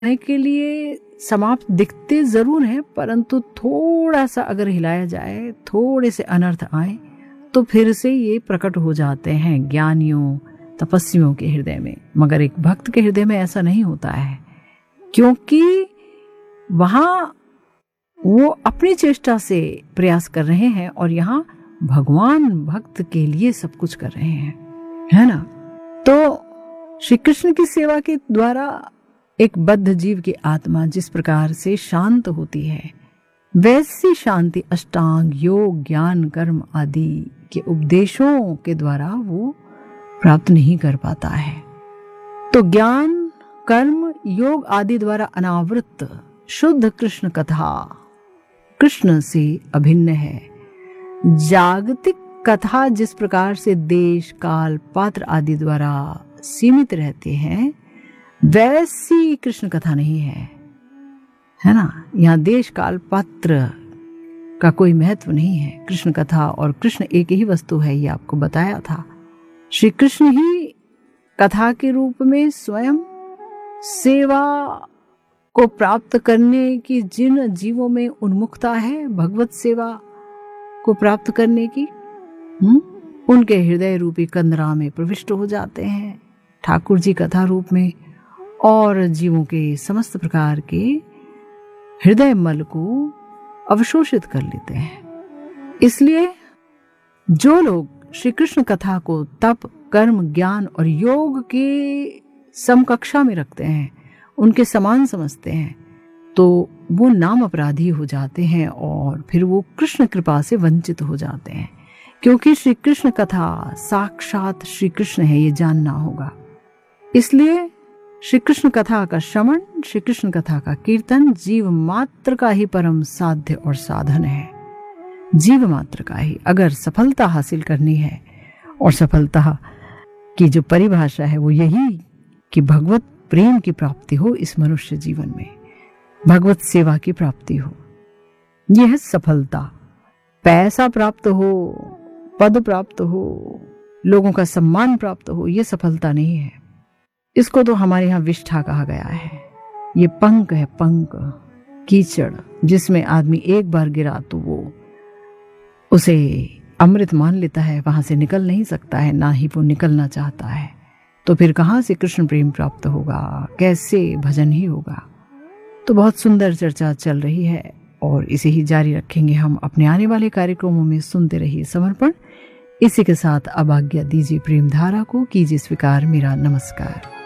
के लिए समाप्त दिखते जरूर हैं, परंतु थोड़ा सा अगर हिलाया जाए, थोड़े से अनर्थ आए तो फिर से ये प्रकट हो जाते हैं ज्ञानियों तपस्वियों के हृदय में। मगर एक भक्त के हृदय में ऐसा नहीं होता है, क्योंकि वहां वो अपनी चेष्टा से प्रयास कर रहे हैं और यहाँ भगवान भक्त के लिए सब कुछ कर रहे हैं, है ना। तो श्री कृष्ण की सेवा के द्वारा एक बद्ध जीव की आत्मा जिस प्रकार से शांत होती है, वैसी शांति अष्टांग योग ज्ञान कर्म आदि के उपदेशों के द्वारा वो प्राप्त नहीं कर पाता है। तो ज्ञान कर्म योग आदि द्वारा अनावृत शुद्ध कृष्ण कथा कृष्ण से अभिन्न है। जागतिक कथा जिस प्रकार से देश काल पात्र आदि द्वारा सीमित रहते हैं, वैसी कृष्ण कथा नहीं है ना। यहाँ देश काल पात्र का कोई महत्व नहीं है। कृष्ण कथा और कृष्ण एक ही वस्तु है, ये आपको बताया था। श्री कृष्ण ही कथा के रूप में स्वयं सेवा को प्राप्त करने की जिन जीवों में उन्मुखता है, भगवत सेवा को प्राप्त करने की, उनके हृदय रूपी कंदरा में प्रविष्ट हो जाते हैं ठाकुर जी कथा रूप में, और जीवों के समस्त प्रकार के हृदय मल को अवशोषित कर लेते हैं। इसलिए जो लोग श्री कृष्ण कथा को तप कर्म ज्ञान और योग के समकक्षा में रखते हैं, उनके समान समझते हैं, तो वो नाम अपराधी हो जाते हैं और फिर वो कृष्ण कृपा से वंचित हो जाते हैं। क्योंकि श्री कृष्ण कथा साक्षात श्री कृष्ण है, ये जानना होगा। इसलिए श्री कृष्ण कथा का श्रवण, श्री कृष्ण कथा का कीर्तन जीव मात्र का ही परम साध्य और साधन है। जीव मात्र का ही अगर सफलता हासिल करनी है, और सफलता की जो परिभाषा है वो यही कि भगवत प्रेम की प्राप्ति हो इस मनुष्य जीवन में, भगवत सेवा की प्राप्ति हो, यह है सफलता। पैसा प्राप्त हो, पद प्राप्त हो, लोगों का सम्मान प्राप्त हो, यह सफलता नहीं है। इसको तो हमारे यहाँ विष्ठा कहा गया है। ये पंक है, पंक, कीचड़, जिसमें आदमी एक बार गिरा तो वो उसे अमृत मान लेता है, वहां से निकल नहीं सकता है, ना ही वो निकलना चाहता है। तो फिर कहाँ से कृष्ण प्रेम प्राप्त होगा, कैसे भजन ही होगा। तो बहुत सुंदर चर्चा चल रही है और इसे ही जारी रखेंगे हम अपने आने वाले कार्यक्रमों में। सुनते रहिए समर्पण। इसी के साथ अब आज्ञा दीजिए प्रेम धारा को, कीजिए स्वीकार मेरा नमस्कार।